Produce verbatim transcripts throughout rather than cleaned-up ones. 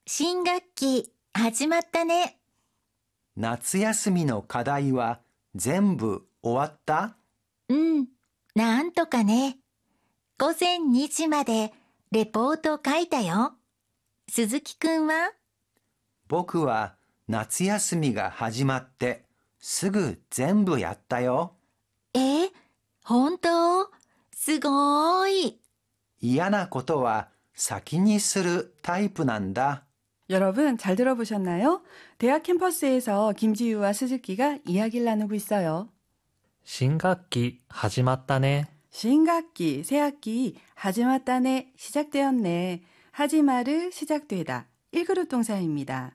新学期始まったね。 夏休みの課題は全部終わった？ うん、なんとかね。午前にじまでレポート書いたよ。鈴木くんは？ 僕は夏休みが始まってすぐ全部やったよ。 え、本当？すごーい。 嫌なことは先にするタイプなんだ。 여러분 잘 들어보셨나요? 대학 캠퍼스에서 김지유와 스즈키가 이야기를 나누고 있어요. 新学期始まったね. 신학기, 새학기, 하지마따네, 시작되었네. 하지마르, 시작되다. 일 그룹 동사입니다.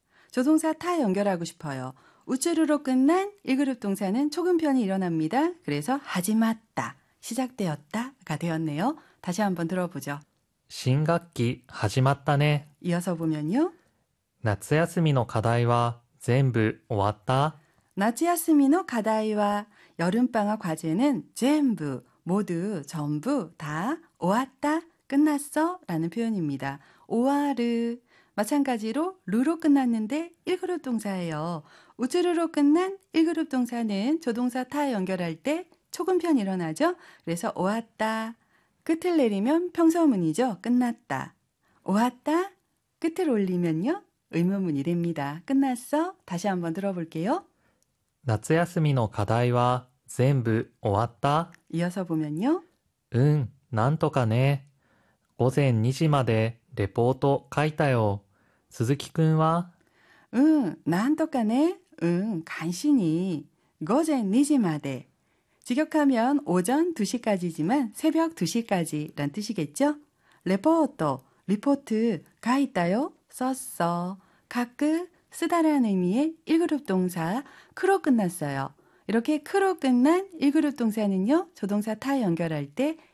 조동사 타 연결하고 싶어요. 우쭈르로 끝난 일 그룹 동사는 초급편이 일어납니다. 그래서 하지마따, 시작되었다가 되었네요. 다시 한번 들어보죠. 新学期始まったね. 이어서 보면요. 夏休みの課題は全部終わった? 나츠야스미노 가다이와 여름방학 과제는 전부, 모두, 전부, 다, 오왔다, 끝났어 라는 표현입니다. 오와르, 마찬가지로 루로 끝났는데 일 그룹 동사예요. 우쭈르로 끝난 일 그룹 동사는 조동사 타 연결할 때 초급편 일어나죠. 그래서 오왔다, 끝을 내리면 평서문이죠. 끝났다. 오왔다, 끝을 올리면요. 의문문이 됩니다. 끝났어? 다시 한번 들어볼게요. 夏休みの課題は全部終わった? 이어서 보면요. うん、なんとかね。午前にじまでレポート書いたよ。鈴木くんは? 응, 난또까네. 응, 간신히. 거젠 니지마데. 직역하면 오전 두 시까지지만 새벽 두 시까지란 뜻이겠죠? 레포터, 리포트, 가 있다요? 썼어. 가끔 쓰다라는 의미의 일 그룹 동사 크로 끝났어요. 이렇게 크로 끝난 일 그룹 동사는요. 조동사 타 연결할 때